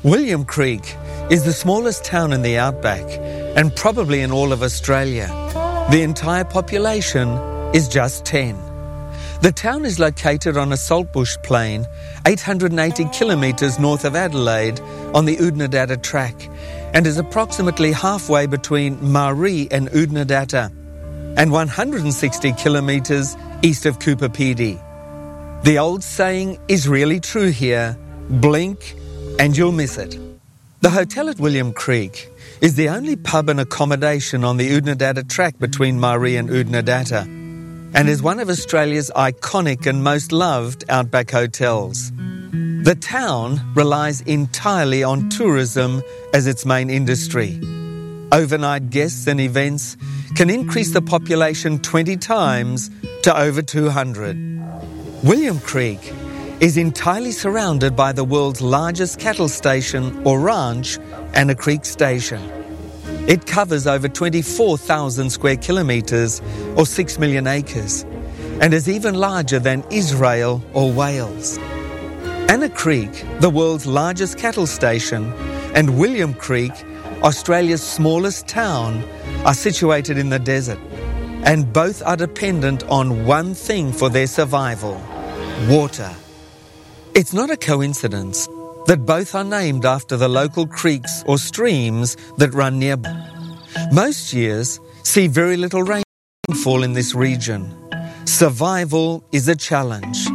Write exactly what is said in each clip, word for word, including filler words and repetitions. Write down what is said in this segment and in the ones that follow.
William Creek is the smallest town in the outback and probably in all of Australia. The entire population is just ten. The town is located on a saltbush plain, eight hundred eighty kilometres north of Adelaide on the Oodnadatta Track, and is approximately halfway between Maree and Oodnadatta, and one hundred sixty kilometres east of Cooper Pedy. The old saying is really true here: blink and you'll miss it. The hotel at William Creek is the only pub and accommodation on the Oodnadatta Track between Maree and Oodnadatta, and is one of Australia's iconic and most loved outback hotels. The town relies entirely on tourism as its main industry. Overnight guests and events can increase the population twenty times to over two hundred. William Creek is entirely surrounded by the world's largest cattle station or ranch and a creek station. It covers over twenty-four thousand square kilometres or six million acres and is even larger than Israel or Wales. Anna Creek, the world's largest cattle station, and William Creek, Australia's smallest town, are situated in the desert, and both are dependent on one thing for their survival: water. It's not a coincidence that both are named after the local creeks or streams that run nearby. Most years see very little rainfall in this region. Survival is a challenge.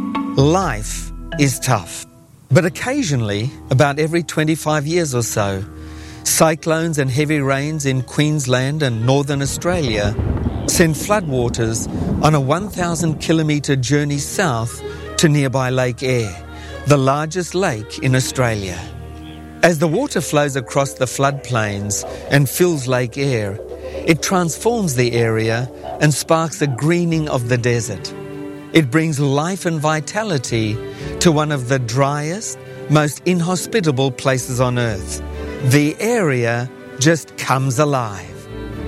Life is tough. But occasionally, about every twenty-five years or so, cyclones and heavy rains in Queensland and Northern Australia send floodwaters on a one thousand kilometre journey south to nearby Lake Eyre, the largest lake in Australia. As the water flows across the floodplains and fills Lake Eyre, it transforms the area and sparks a greening of the desert. It brings life and vitality to one of the driest, most inhospitable places on earth. The area just comes alive.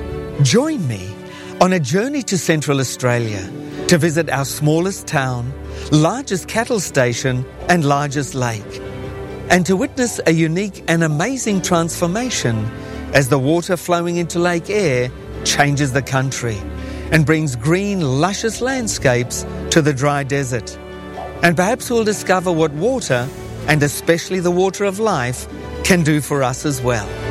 Join me on a journey to Central Australia to visit our smallest town, largest cattle station and largest lake, and to witness a unique and amazing transformation as the water flowing into Lake Eyre changes the country and brings green, luscious landscapes to the dry desert. And perhaps we'll discover what water, and especially the water of life, can do for us as well.